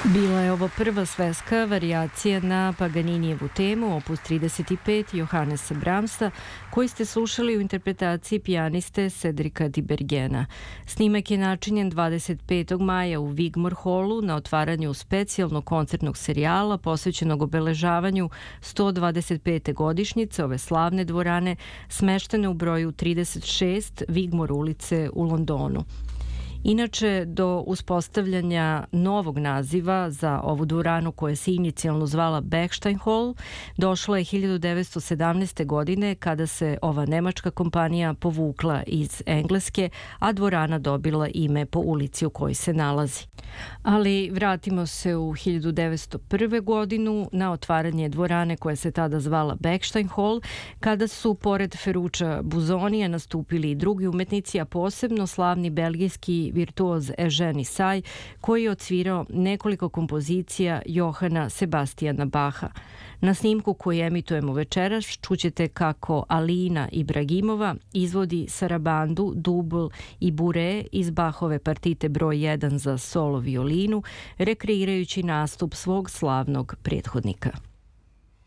Bila je ovo prva svetska varijacija na Paganinijevu temu, opus 35 Johannesa Brahmsa, koji ste slušali u interpretaciji pijaniste Cedrika Tiberghena. Snimak je načinjen 25. maja u Wigmore Hallu na otvaranju specijalnog koncertnog serijala posvećenog obeležavanju 125. godišnjice ove slavne dvorane smeštene u broju 36 Wigmore ulice u Londonu. Inače, do uspostavljanja novog naziva za ovu dvoranu koja se inicijalno zvala Bechstein Hall došla je 1917. godine kada se ova nemačka kompanija povukla iz Engleske, a dvorana dobila ime po ulici u kojoj se nalazi. Ali vratimo se u 1901. godinu na otvaranje dvorane koja se tada zvala Bechstein Hall, kada su pored Ferruccia Busonija nastupili i drugi umetnici, a posebno slavni belgijski virtuoz Eugène Issai, koji je odsvirao nekoliko kompozicija Johana Sebastijana Baha. Na snimku koji emitujemo večeras čućete kako Alina Ibragimova izvodi sarabandu, dubl i bure iz Bachove partite broj 1 za solo violinu, rekreirajući nastup svog slavnog prethodnika.